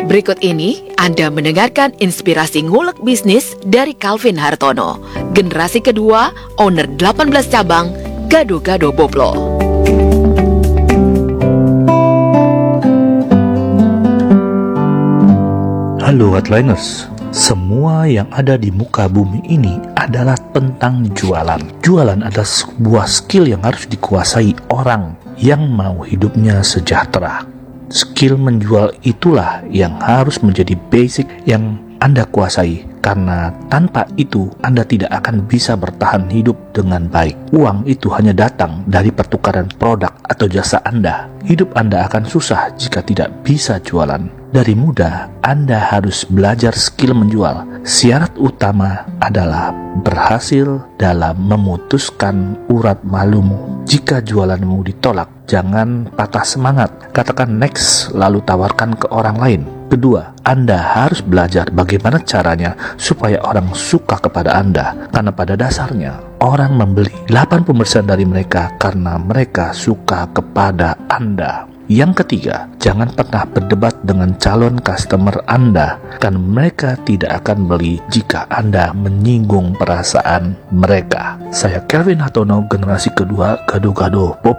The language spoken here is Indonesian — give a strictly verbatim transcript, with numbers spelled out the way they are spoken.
Berikut ini Anda mendengarkan inspirasi ngulek bisnis dari Calvin Hartono, generasi kedua, owner delapan belas cabang, Gado-Gado Boplo. Halo Headliners, semua yang ada di muka bumi ini adalah tentang jualan. Jualan adalah sebuah skill yang harus dikuasai orang yang mau hidupnya sejahtera. Skill menjual itulah yang harus menjadi basic yang Anda kuasai, karena tanpa itu Anda tidak akan bisa bertahan hidup dengan baik. Uang itu hanya datang dari pertukaran produk atau jasa Anda. Hidup Anda akan susah jika tidak bisa jualan. Dari muda, Anda harus belajar skill menjual. Syarat utama adalah berhasil dalam memutuskan urat malumu. Jika jualanmu ditolak, jangan patah semangat. Katakan next, lalu tawarkan ke orang lain. Kedua, Anda harus belajar bagaimana caranya supaya orang suka kepada Anda. Karena pada dasarnya, orang membeli delapan puluh persen dari mereka karena mereka suka kepada Anda. Yang ketiga, jangan pernah berdebat dengan calon customer Anda, karena mereka tidak akan beli jika Anda menyinggung perasaan mereka. Saya Calvin Hartono, generasi kedua, Gado-Gado Boplo.